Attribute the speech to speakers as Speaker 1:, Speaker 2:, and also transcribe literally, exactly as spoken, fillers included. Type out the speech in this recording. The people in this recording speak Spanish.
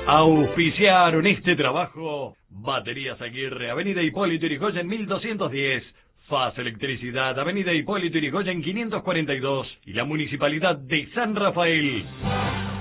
Speaker 1: Auspiciaron este trabajo Baterías Aguirre, Avenida Hipólito Yrigoyen mil doscientos diez, Faz Electricidad, Avenida Hipólito Yrigoyen quinientos cuarenta y dos y la Municipalidad de San Rafael.